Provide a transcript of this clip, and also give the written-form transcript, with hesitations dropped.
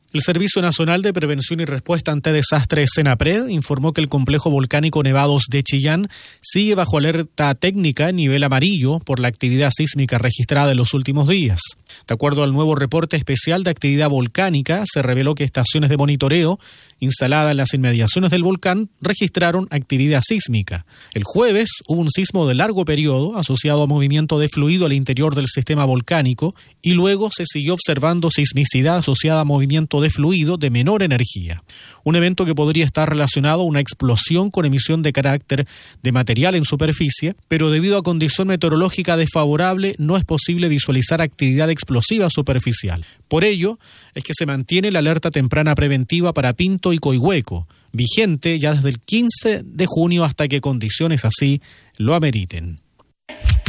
El Servicio Nacional de Prevención y Respuesta ante Desastres, SENAPRED, informó que el complejo volcánico Nevados de Chillán sigue bajo alerta técnica nivel amarillo por la actividad sísmica registrada en los últimos días. De acuerdo al nuevo reporte especial de actividad volcánica, se reveló que estaciones de monitoreo instaladas en las inmediaciones del volcán registraron actividad sísmica. El jueves hubo un sismo de largo periodo asociado a movimiento de fluido al interior del sistema volcánico y luego se siguió observando sismicidad asociada a movimiento de fluido de menor energía. Un evento que podría estar relacionado a una explosión con emisión de carácter de material en superficie, pero debido a condición meteorológica desfavorable no es posible visualizar actividad explosiva superficial. Por ello, es que se mantiene la alerta temprana preventiva para Pinto y Coihueco, vigente ya desde el 15 de junio hasta que condiciones así lo ameriten.